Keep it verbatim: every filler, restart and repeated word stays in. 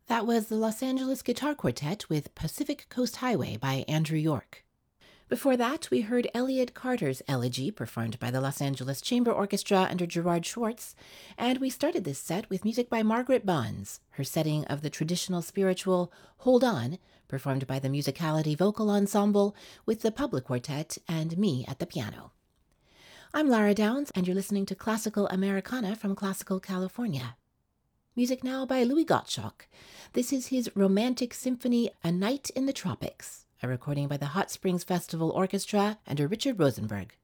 That was the Los Angeles Guitar Quartet with Pacific Coast Highway by Andrew York. Before that, we heard Elliott Carter's Elegy, performed by the Los Angeles Chamber Orchestra under Gerard Schwartz, and we started this set with music by Margaret Bonds, her setting of the traditional spiritual Hold On, performed by the Musicality Vocal Ensemble with the Public Quartet and me at the piano. I'm Lara Downs, and you're listening to Classical Americana from Classical California. Music now by Louis Gottschalk. This is his Romantic Symphony, A Night in the Tropics, a recording by the Hot Springs Festival Orchestra under Richard Rosenberg.